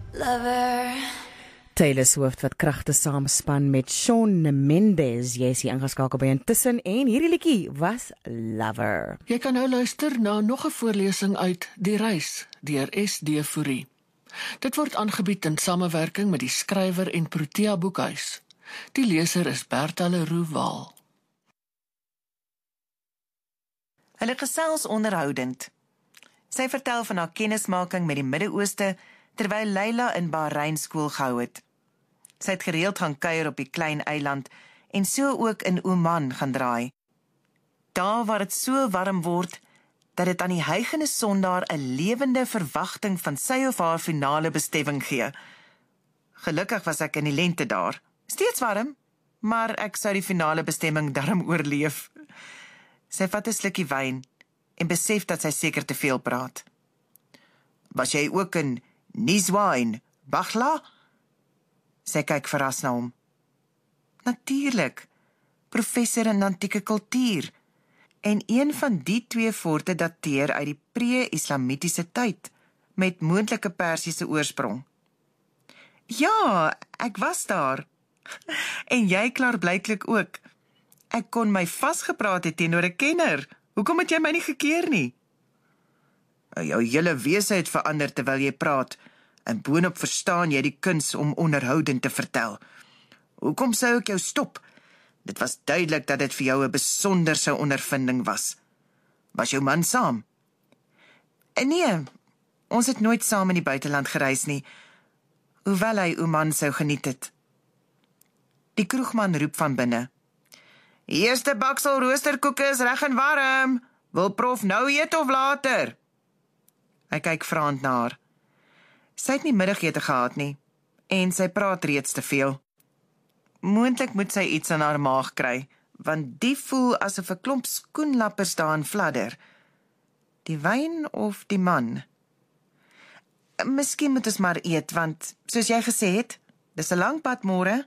Lover. Taylor Swift wat kragte saamspan met Shawn Mendes. Jy is hier ingeskakel by Intussen en hierdie liedjie was Lover. Jy kan nou luister na nog 'n voorlesing uit Die Reis deur S.D. Fourie. Dit word aangebied in samewerking met die skrywer en Protea Boekhuis. Die leser is Bertha Leroux Waal. Hulle gesels onderhoudend. Sy vertel van haar kennismaking met die Midde-Ooste terwyl Leila in Bahrein skool gehou het. Sy het gereeld gaan kuier op die klein eiland en so ook in Oman gaan draai. Daar waar dit so warm word, dat dit aan die hygende sondaar 'n lewende verwagting van sy of haar finale bestemming gee. Gelukkig was ek in die lente daar. Steeds warm, maar ek sou die finale bestemming darm oorleef. Sy vat 'n slukkie wyn en besef dat sy seker te veel praat. Was jy ook in Nizwa en Baghla? Sy kyk verras na hom. Natuurlik, professor in antieke kultuur. En een van die twee forte dateer uit die pre-islamitiese tyd, met moontlike Persiese oorsprong. Ja, ek was daar. En jy klaarblyklik ook. Ek kon my vasgepraat het teenoor 'n kenner. Hoekom het jy my nie gekeer nie? Jou hele wese het verander terwyl jy praat, en boonop verstaan jy die kuns om onderhoudend te vertel. Hoekom sou ek jou stop? Dit was duidelik dat dit vir jou 'n besonderse ondervinding was. Was jou man saam? Nee, ons het nooit saam in die buiteland gereis nie, hoewel hy Oman sou geniet het. Die kroegman roep van binne. Eerste baksel roosterkoeke is reg en warm. Wil prof nou eet of later? Hy kyk vraend na haar. Sy het nie middagete gehad nie, en sy praat reeds te veel. Moontlik moet sy iets aan haar maag kry, want die voel asof 'n klomp skoenlappers daarin fladder. Die wyn of die man? Miskien moet ons maar eet, want, soos jy gesê het, dis 'n lang pad môre.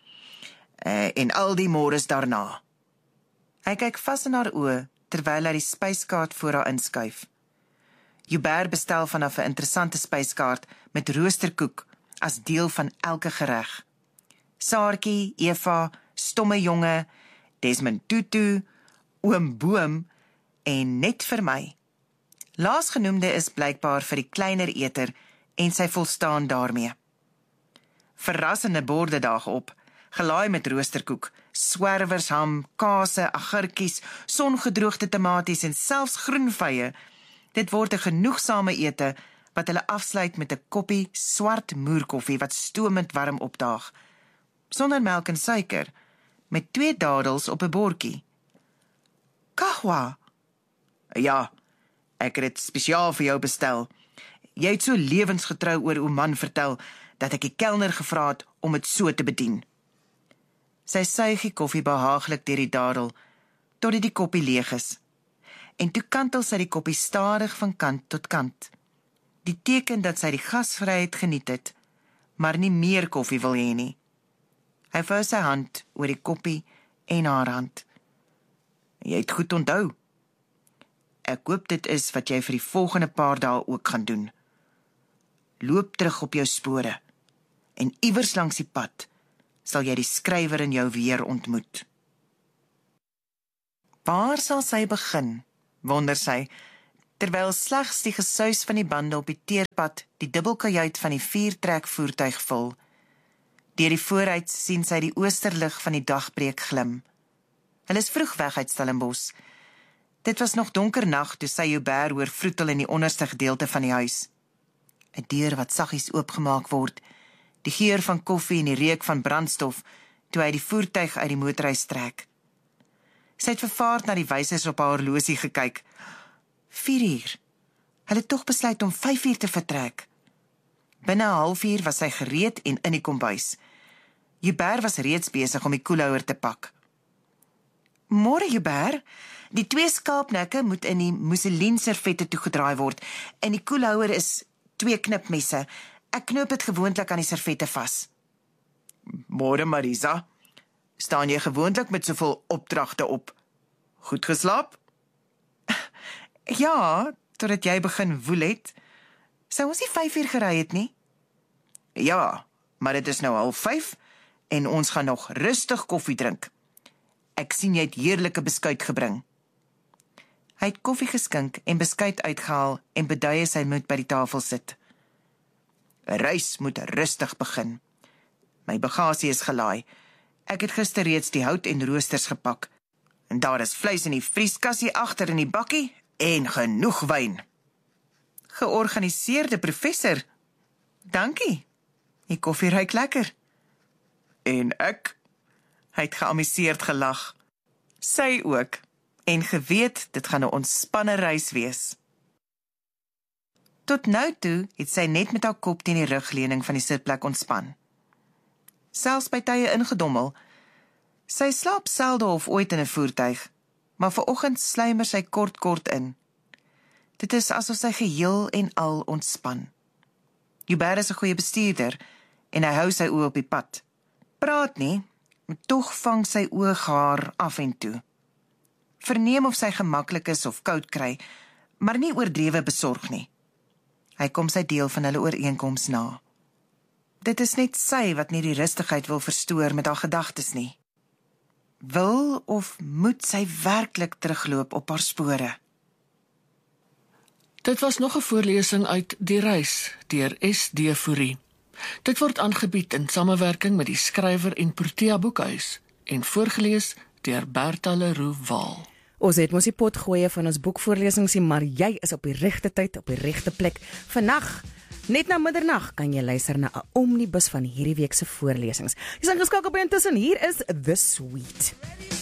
En al die môres daarna. Hy kyk vas in haar oë, terwyl hy die spyskaart voor haar inskuif. Hubert bestel vanaf 'n interessante spyskaart met roosterkoek as deel van elke gereg. Saartjie, Eva, Stomme Jonge, Desmond Tutu, Oom Boom en net vir my. Laasgenoemde is blykbaar vir die kleiner eter en sy volstaan daarmee. Verrassende borde daag op, gelaai met roosterkoek, swerwersham, kase, agurkies, songedroogde tomaties en selfs groenvye. Dit word 'n genoegsame ete wat hulle afsluit met 'n koppie swart moerkoffie wat stoomend warm opdaag. Sonder melk en suiker, met 2 dadels op 'n bordjie. Kahwa? Ja, ek het dit spesiaal vir jou bestel. Jy het so lewensgetrou oor Oman vertel, dat ek die kelner gevra het om dit so te bedien. Sy suig die koffie behaaglik deur die dadel, totdat die koppie leeg is. En toe kantel sy die koppie stadig van kant tot kant. Die teken dat sy die gasvryheid geniet het, maar nie meer koffie wil hê nie. Hy vou sy hand oor die koppie en haar hand. Jy het goed onthou. Ek hoop dit is wat jy vir die volgende paar dae ook gaan doen. Loop terug op jou spore, en iewers langs die pad sal jy die skrywer in jou weer ontmoet. Waar sal sy begin, wonder sy, terwyl slegs die gesuis van die bande op die teerpad die dubbelkajuit van die 4-trekvoertuig vul. Deur die vooruit sien sy die oosterlig van die dagbreek glim. Hulle is vroeg weg uit Stellenbosch. Dit was nog donker nag toe sy Hubert hoor vroetel in die onderste gedeelte van die huis. 'n Deur wat saggies oopgemaak word, die geur van koffie en die reuk van brandstof, toe hy die voertuig uit die motorhuis trek. Sy het vervaard na die wysers op haar horlosie gekyk. 4 uur. Hulle het tog besluit om 5 uur te vertrek. Binne 'n halfuur was sy gereed en in die kombuis. Hubert was reeds besig om die koelhouer te pak. Môre, Hubert. Die 2 skaapnekke moet in die mousseline-servette toegedraai word, en die koelhouer is 2 knipmesse. Ek knoop dit gewoonlik aan die servette vas. Môre, Marisa. Staan jy gewoonlik met soveel opdragte op? Goed geslaap? Ja, totdat jy begin woel het. Sou ons nie 5 uur gery het nie? Ja, maar dit is nou 4:30 en ons gaan nog rustig koffie drink. Ek sien jy het heerlike beskuit gebring. Hy het koffie geskink en beskuit uitgehaal en beduie sy moet by die tafel sit. 'n Reis moet rustig begin. My bagasie is gelaai. Ek het gister reeds die hout en roosters gepak. En daar is vleis in die vrieskassie agter in die bakkie en genoeg wyn. Georganiseerde professor. Dankie. Die koffie ruik lekker. En ek? Hy het geamuseerd gelag. Sy ook. En geweet, dit gaan 'n ontspanne reis wees. Tot nou toe het sy net met haar kop teen die rugleuning van die sitplek ontspan. Selfs by tye ingedommel. Sy slaap selde of ooit in 'n voertuig, maar vanoggend sluimer sy kort in. Dit is asof sy geheel en al ontspan. Hubert is 'n goeie bestuurder en hy hou sy oë op die pad. Praat nie, maar tog vang sy oog haar af en toe. Verneem of sy gemaklik is of koud kry, maar nie oordrewe besorg nie. Hy kom sy deel van hulle ooreenkoms na. Dit is net sy wat nie die rustigheid wil verstoor met haar gedagtes nie. Wil of moet sy werklik terugloop op haar spore? Dit was nog 'n voorlesing uit Die Reis deur S.D. Fourie. Dit word aangebied in samewerking met die Skrywer en Protea Boekhuis en voorgeles deur Bertha Leroux Waal. Ons het mos die pot gooi van ons boekvoorlesings, maar jy is op die regte tyd, op die regte plek. Vandag, net na middernag, kan jy luister na 'n omnibus van hierdie week se voorlesings. Jy's ingeskakel by Intussen, hier is The Sweet.